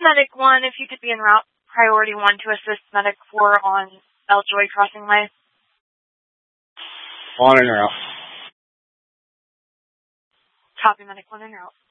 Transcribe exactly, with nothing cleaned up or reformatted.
Medic one, if you could be en route, priority one to assist Medic four on Eljoy Crossing Way. On en route. Copy, Medic one en route.